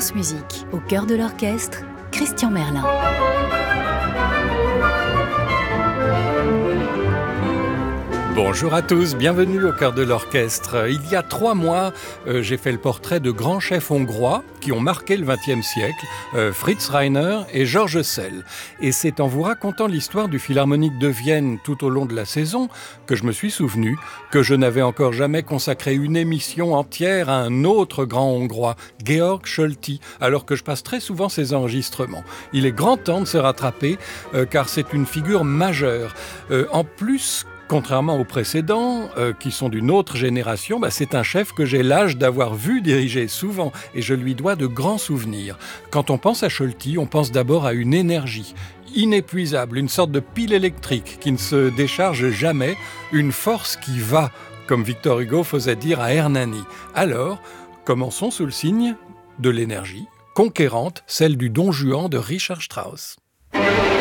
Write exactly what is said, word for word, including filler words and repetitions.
France Musique, au cœur de l'orchestre, Christian Merlin. Bonjour à tous, bienvenue au cœur de l'orchestre. Il y a trois mois, euh, j'ai fait le portrait de grands chefs hongrois qui ont marqué le vingtième siècle, euh, Fritz Reiner et Georges Szell. Et c'est en vous racontant l'histoire du Philharmonique de Vienne tout au long de la saison que je me suis souvenu que je n'avais encore jamais consacré une émission entière à un autre grand hongrois, Georg Solti, alors que je passe très souvent ses enregistrements. Il est grand temps de se rattraper, euh, car c'est une figure majeure. Euh, en plus, contrairement aux précédents, euh, qui sont d'une autre génération, bah, c'est un chef que j'ai l'âge d'avoir vu diriger souvent et je lui dois de grands souvenirs. Quand on pense à Solti, on pense d'abord à une énergie inépuisable, une sorte de pile électrique qui ne se décharge jamais, une force qui va, comme Victor Hugo faisait dire à Hernani. Alors, commençons sous le signe de l'énergie conquérante, celle du Don Juan de Richard Strauss.